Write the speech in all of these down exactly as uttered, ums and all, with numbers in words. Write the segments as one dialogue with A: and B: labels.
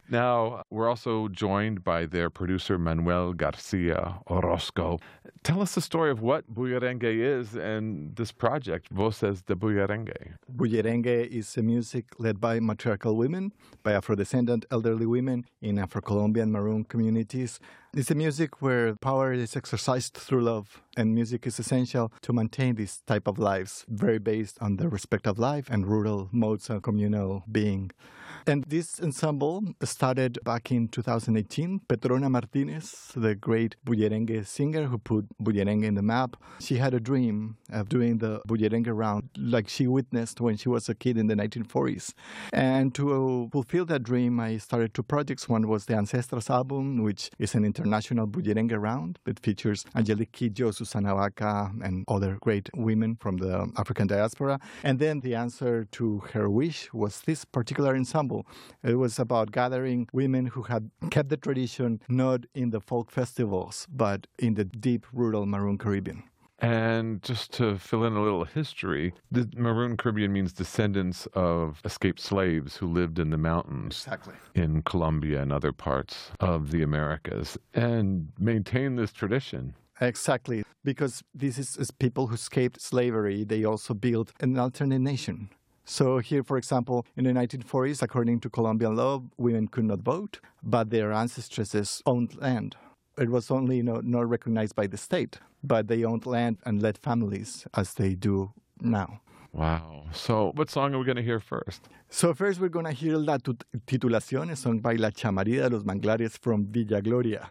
A: Now, we're also joined by their producer, Manuel Garcia Orozco. Tell us the story of what Bullerengue is and this project, Voces de Bullerengue.
B: Bullerengue is a music led by matriarchal women, by Afro-descendant elderly women in Afro-Colombian Maroon communities. It's a music where power is exercised through love, and music is essential to maintain this type of lives, very based on the respect of life and rural modes of communal being. And this ensemble started back in two thousand eighteen. Petrona Martinez, the great Bullerengue singer who put Bullerengue in the map, she had a dream of doing the Bullerengue round like she witnessed when she was a kid in the nineteen forties. And to fulfill that dream, I started two projects. One was the Ancestras album, which is an international Bullerengue round. It features Angelique Kidjo, Susana Vaca, and other great women from the African diaspora. And then the answer to her wish was this particular ensemble. It was about gathering women who had kept the tradition not in the folk festivals, but in the deep rural Maroon Caribbean.
A: And just to fill in a little history, the Maroon Caribbean means descendants of escaped slaves who lived in the mountains
B: Exactly.
A: in Colombia and other parts of the Americas and maintain this tradition.
B: Exactly. Because this is, is people who escaped slavery. They also built an alternate nation. So here, for example, in the nineteen forties, according to Colombian law, women could not vote, but their ancestresses owned land. It was only you know, not recognized by the state, but they owned land and led families as they do now.
A: Wow. So what song are we going to hear first?
B: So first we're going to hear La Tut- Titulación, a song by La Chamarida de los Manglares from Villa Gloria.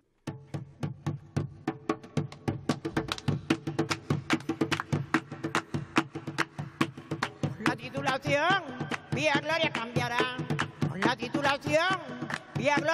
C: La titulación, Villa Gloria cambiará. Con la titulación,